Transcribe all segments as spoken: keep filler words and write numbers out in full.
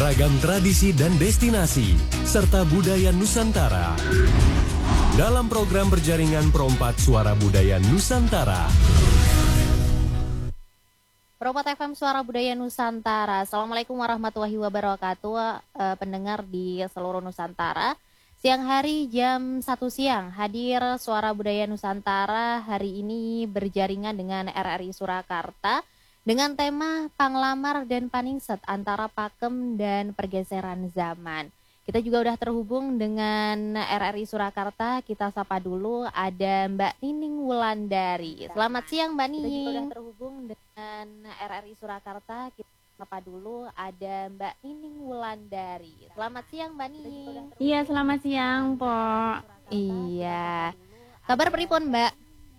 beragam tradisi dan destinasi, serta budaya Nusantara. Dalam program berjaringan Perompat Suara Budaya Nusantara. Perompat F M Suara Budaya Nusantara. Assalamualaikum warahmatullahi wabarakatuh, eh, pendengar di seluruh Nusantara. Siang hari jam satu siang hadir Suara Budaya Nusantara hari ini berjaringan dengan R R I Surakarta dengan tema Panglamar dan Paningset antara Pakem dan Pergeseran Zaman. Kita juga udah terhubung dengan R R I Surakarta. Kita sapa dulu ada Mbak Nining Wulandari. Selamat siang Mbak Nining. Kita juga udah terhubung dengan R R I Surakarta. Kita sapa dulu ada Mbak Nining Wulandari. Selamat siang Mbak Nining. Iya, selamat siang, Po. Iya. Kabar pripun Mbak?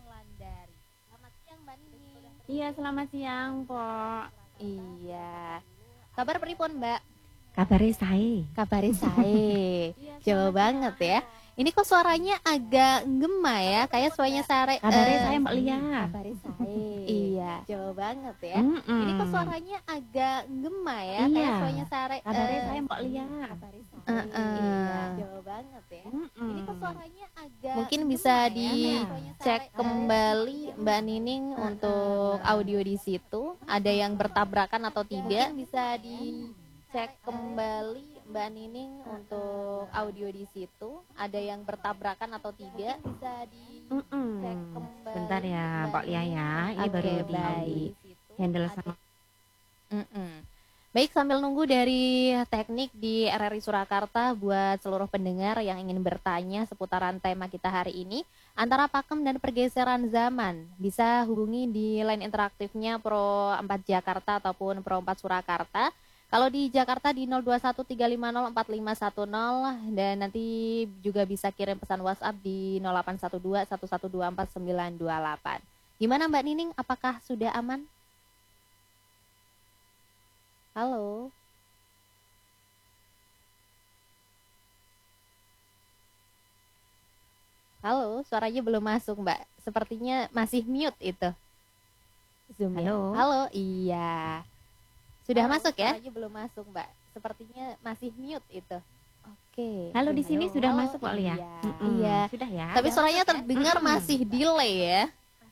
Iya, selamat siang, Po. Iya. Kabar pripun Mbak? Kabarnya sae. Kabarnya sae. Jauh banget ya. Ini kok suaranya agak gema ya, kayak suaranya sare. Kabarnya uh, sae Mbak Lia. Kabarnya sae. Iya, jauh banget ya. Mm -mm. Ini kok suaranya agak gema ya, iya. kayak suaranya sare. Kabarnya uh, sae Mbak Lia. Uh, uh, iya, jauh banget ya. Mm -mm. Ini kok suaranya agak mungkin bisa dicek ya, kembali Mbak Nining uh, untuk audio di situ, ada yang bertabrakan atau tidak. Mungkin bisa dicek kembali Mbak Nining untuk audio di situ, ada yang bertabrakan atau tidak. Bisa dicek kembali. Bentar ya, Mbak Lia ya. Ini okay, baru di handle sama. Mm -mm. Baik, sambil nunggu dari teknik di R R I Surakarta buat seluruh pendengar yang ingin bertanya seputaran tema kita hari ini antara Pakem dan Pergeseran Zaman, bisa hubungi di line interaktifnya Pro empat Jakarta ataupun Pro empat Surakarta. Kalau di Jakarta di nol dua satu tiga lima nol empat lima satu nol dan nanti juga bisa kirim pesan WhatsApp di nol delapan satu dua satu satu dua empat sembilan dua delapan. Gimana Mbak Nining, apakah sudah aman? Halo. Halo, suaranya belum masuk Mbak. Sepertinya masih mute itu. Zoom. Halo. Halo, iya. Sudah Halo, masuk ya? Suaranya belum masuk Mbak. Sepertinya masih mute itu. Oke. Halo, di sini sudah Halo, masuk Mbak Lia. Iya. Mm -mm. Iya. Sudah ya. Tapi suaranya terdengar mm -mm. masih delay ya.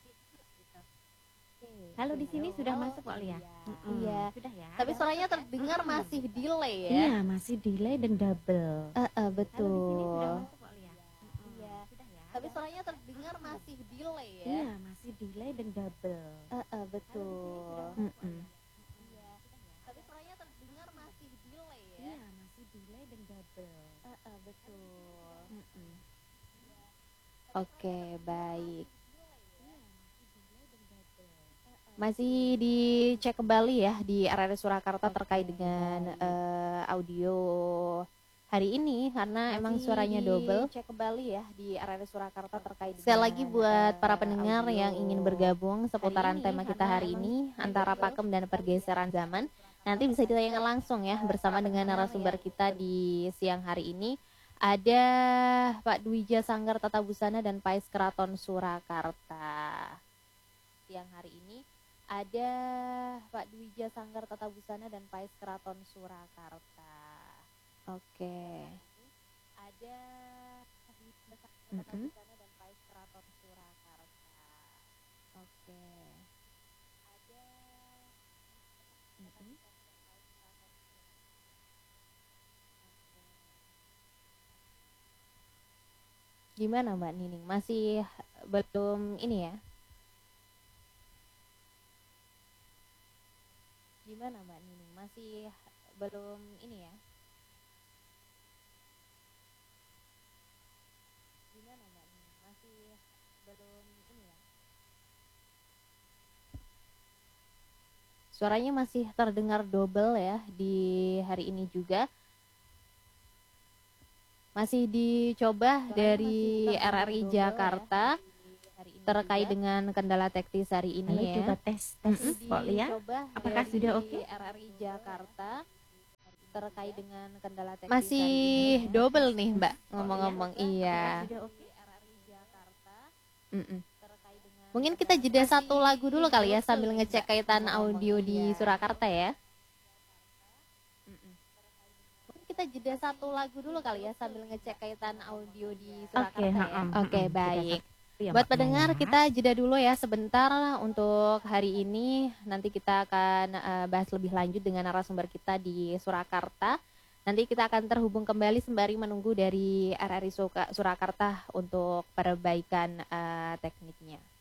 Halo, di sini sudah Halo, masuk Mbak Lia. Mm-mm. Iya. Sudah ya. Tapi suaranya terdengar masih delay ya. Iya, masih delay dan double. Uh, uh, betul. Halo, di sini sudah masuk Mbak Lia. Iya. Tapi suaranya terdengar masih delay ya. Iya, masih delay dan double. Uh, uh, betul. Mm-mm. Iya. Tapi suaranya terdengar masih delay ya. Iya, masih delay dan double. Uh, uh, betul. Mm-mm. Oke, baik. Masih dicek kembali ya di R R I Surakarta terkait dengan uh, audio hari ini karena Masih emang suaranya double. Cek kembali ya di R R I Surakarta terkait. Sekali lagi buat para pendengar yang ingin bergabung seputaran tema kita hari ini antara Pakem dan Pergeseran Zaman, nanti bisa ditayangkan langsung ya bersama dengan narasumber kita di siang hari ini. Ada Pak Dwija Sanggar Tata Busana dan Pais Keraton Surakarta. Siang hari ini ada Pak Dwija Sanggar Tata Busana dan Pais Keraton Surakarta. Oke. Ada Pak Dwija Sanggar Tata Mm-hmm. Busana dan Pais Keraton Surakarta. Oke. Ada Mm-hmm. Gimana Mbak Nining? Masih belum ini ya? Gimana Mbak Nining? Masih belum ini ya? Gimana Mbak Nining? Masih belum ini ya? Suaranya masih terdengar double ya di hari ini juga. Masih dicoba Suaranya dari masih R R I Jakarta. Ya. Terkait juga dengan kendala teknis hari ini. Halo, ya. Coba tes tes Mbak Lia. Apakah sudah oke? Okay? R R I Jakarta terkait dengan kendala teknis. Masih double nih Mbak ngomong-ngomong. Iya. Sudah oke? R R I Jakarta. Mm-mm. Mungkin kita jeda satu lagu dulu kali ya sambil ngecek kaitan audio di Surakarta ya. Mm-mm. kita jeda satu lagu dulu kali ya sambil ngecek kaitan audio di Surakarta Oke, ya. heeh, Oke, heeh, baik. Ya, Buat Mbak pendengar Maya. kita jeda dulu ya sebentar untuk hari ini. Nanti kita akan eh, bahas lebih lanjut dengan narasumber kita di Surakarta. Nanti kita akan terhubung kembali sembari menunggu dari R R I Suka- Surakarta untuk perbaikan eh, tekniknya.